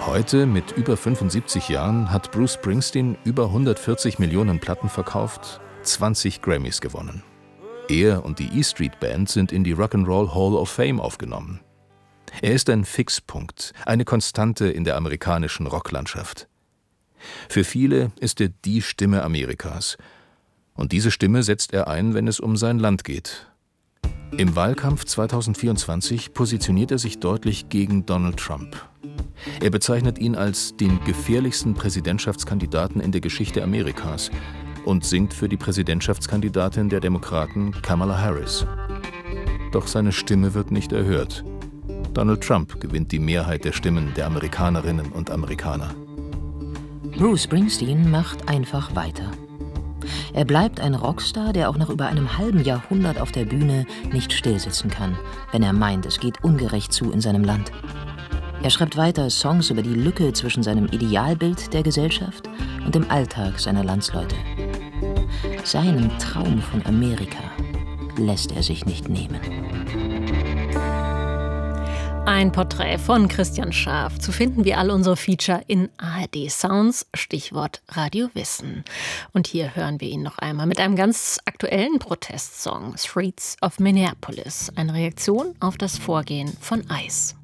Heute, mit über 75 Jahren, hat Bruce Springsteen über 140 Millionen Platten verkauft, 20 Grammys gewonnen. Er und die E Street Band sind in die Rock'n'Roll Hall of Fame aufgenommen. Er ist ein Fixpunkt, eine Konstante in der amerikanischen Rocklandschaft. Für viele ist er die Stimme Amerikas. Und diese Stimme setzt er ein, wenn es um sein Land geht. Im Wahlkampf 2024 positioniert er sich deutlich gegen Donald Trump. Er bezeichnet ihn als den gefährlichsten Präsidentschaftskandidaten in der Geschichte Amerikas und singt für die Präsidentschaftskandidatin der Demokraten Kamala Harris. Doch seine Stimme wird nicht erhört. Donald Trump gewinnt die Mehrheit der Stimmen der Amerikanerinnen und Amerikaner. Bruce Springsteen macht einfach weiter. Er bleibt ein Rockstar, der auch nach über einem halben Jahrhundert auf der Bühne nicht stillsitzen kann, wenn er meint, es geht ungerecht zu in seinem Land. Er schreibt weiter Songs über die Lücke zwischen seinem Idealbild der Gesellschaft und dem Alltag seiner Landsleute. Seinen Traum von Amerika lässt er sich nicht nehmen. Ein Porträt von Christian Schaaf. Zu finden wie all unsere Feature in ARD Sounds, Stichwort Radio Wissen. Und hier hören wir ihn noch einmal mit einem ganz aktuellen Protestsong, Streets of Minneapolis. Eine Reaktion auf das Vorgehen von ICE.